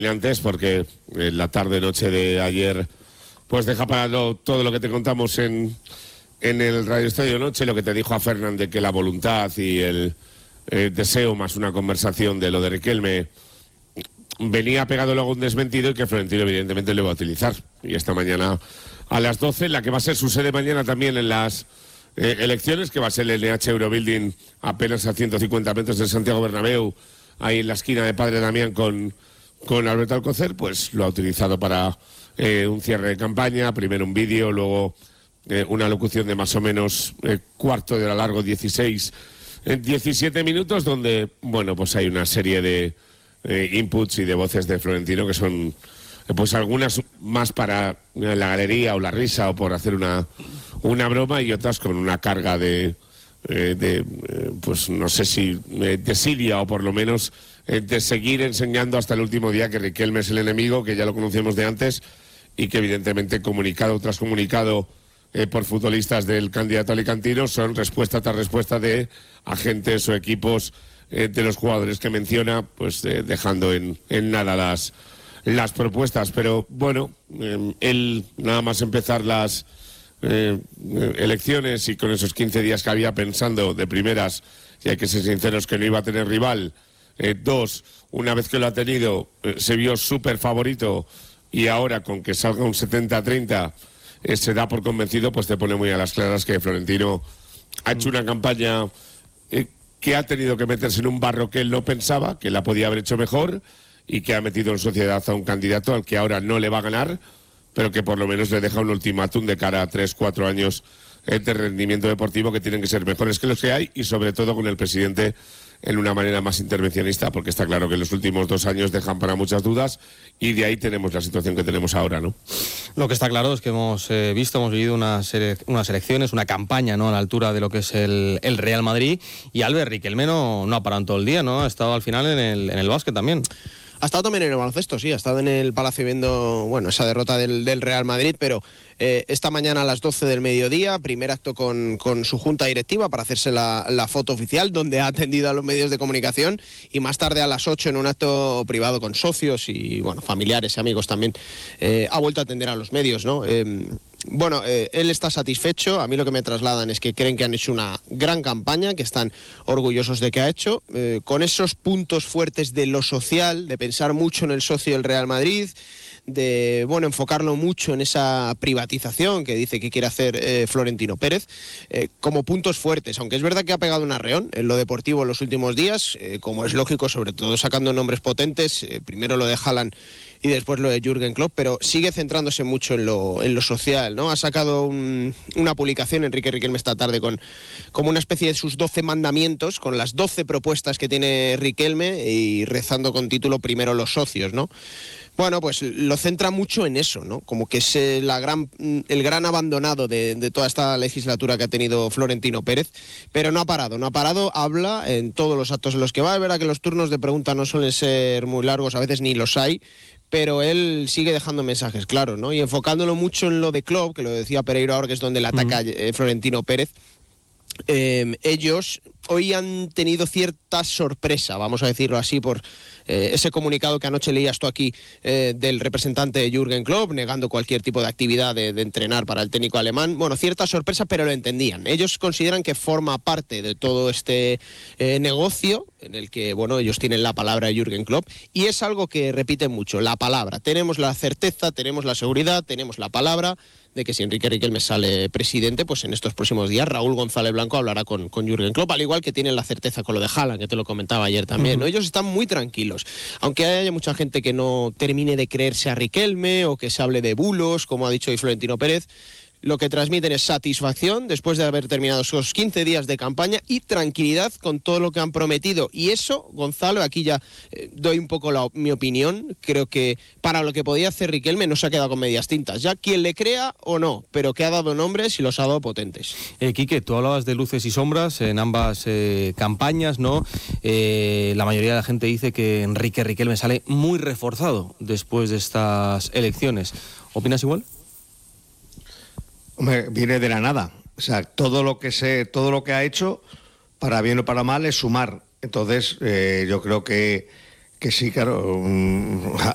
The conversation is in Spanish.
antes, porque la tarde-noche de ayer pues deja parado todo lo que te contamos en el Radio Estadio Noche, lo que te dijo a Fernández, que la voluntad y el deseo más una conversación de lo de Riquelme venía pegado luego un desmentido y que Florentino evidentemente lo iba a utilizar. Y esta mañana a las 12, la que va a ser su sede mañana también en las elecciones, que va a ser el NH Eurobuilding, apenas a 150 metros de Santiago Bernabéu, ahí en la esquina de Padre Damián con Alberto Alcocer, pues lo ha utilizado para un cierre de campaña, primero un vídeo, luego una locución de más o menos cuarto de hora largo, 17 minutos, donde, bueno, pues hay una serie de inputs y de voces de Florentino que son, pues algunas más para la galería o la risa o por hacer una broma, y otras con una carga pues no sé si desidia o por lo menos de seguir enseñando hasta el último día que Riquelme es el enemigo, que ya lo conocemos de antes y que evidentemente comunicado tras comunicado por futbolistas del candidato alicantino son respuesta tras respuesta de agentes o equipos de los jugadores que menciona, pues dejando en nada las propuestas. Pero bueno, él nada más empezar las elecciones y con esos 15 días que había pensando de primeras, y hay que ser sinceros, que no iba a tener rival. Dos, una vez que lo ha tenido, se vio súper favorito, y ahora con que salga un 70-30 se da por convencido, pues te pone muy a las claras que Florentino ha hecho una campaña que ha tenido que meterse en un barro que él no pensaba, que la podía haber hecho mejor, y que ha metido en sociedad a un candidato al que ahora no le va a ganar, pero que por lo menos le deja un ultimátum de cara a 3-4 años de rendimiento deportivo que tienen que ser mejores que los que hay, y sobre todo con el presidente en una manera más intervencionista, porque está claro que los últimos 2 años dejan para muchas dudas, y de ahí tenemos la situación que tenemos ahora, ¿no? Lo que está claro es que hemos vivido unas elecciones, una campaña, ¿no?, a la altura de lo que es el Real Madrid, y Albert Riquelme no ha parado en todo el día, ¿no? Ha estado al final en el básquet también. Ha estado también en el baloncesto, sí, ha estado en el Palacio viendo, bueno, esa derrota del Real Madrid, pero esta mañana a las 12 del mediodía, primer acto con su junta directiva para hacerse la foto oficial, donde ha atendido a los medios de comunicación, y más tarde a las 8 en un acto privado con socios y, bueno, familiares y amigos también, ha vuelto a atender a los medios, ¿no? Bueno, él está satisfecho. A mí lo que me trasladan es que creen que han hecho una gran campaña, que están orgullosos de que ha hecho, con esos puntos fuertes de lo social, de pensar mucho en el socio del Real Madrid, de, bueno, enfocarlo mucho en esa privatización que dice que quiere hacer Florentino Pérez, como puntos fuertes, aunque es verdad que ha pegado un arreón en lo deportivo en los últimos días, como es lógico, sobre todo sacando nombres potentes, primero lo de Haaland y después lo de Jürgen Klopp, pero sigue centrándose mucho en lo social, ¿no? Ha sacado una publicación, Enrique Riquelme, esta tarde, como una especie de sus 12 mandamientos, con las 12 propuestas que tiene Riquelme, y rezando con título Primero los socios, ¿no? Bueno, pues lo centra mucho en eso, ¿no? Como que es el gran abandonado de toda esta legislatura que ha tenido Florentino Pérez, pero no ha parado, habla en todos los actos en los que va. Es verdad que los turnos de pregunta no suelen ser muy largos, a veces ni los hay, pero él sigue dejando mensajes claros, ¿no? Y enfocándolo mucho en lo de Klopp, que lo decía Pereiro ahora, que es donde le ataca Florentino Pérez. Ellos hoy han tenido cierta sorpresa, vamos a decirlo así, por ese comunicado que anoche leías tú aquí del representante de Jürgen Klopp, negando cualquier tipo de actividad de entrenar para el técnico alemán. Bueno, cierta sorpresa, pero lo entendían. Ellos consideran que forma parte de todo este negocio en el que, bueno, ellos tienen la palabra de Jürgen Klopp, y es algo que repiten mucho, la palabra. Tenemos la certeza, tenemos la seguridad, tenemos la palabra de que si Enrique Riquelme sale presidente, pues en estos próximos días Raúl González Blanco hablará con Jürgen Klopp, al igual que tienen la certeza con lo de Haaland, que te lo comentaba ayer también, ¿no? Ellos están muy tranquilos, aunque haya mucha gente que no termine de creerse a Riquelme o que se hable de bulos, como ha dicho hoy Florentino Pérez. Lo que transmiten es satisfacción después de haber terminado esos 15 días de campaña, y tranquilidad con todo lo que han prometido. Y eso, Gonzalo, aquí ya doy un poco mi opinión, creo que para lo que podía hacer Riquelme no se ha quedado con medias tintas. Ya quien le crea o no, pero que ha dado nombres y los ha dado potentes. Quique, tú hablabas de luces y sombras en ambas campañas, ¿no? La mayoría de la gente dice que Enrique Riquelme sale muy reforzado después de estas elecciones. ¿Opinas igual? Hombre, viene de la nada. O sea, todo lo que ha hecho, para bien o para mal, es sumar. Entonces, yo creo que sí, claro,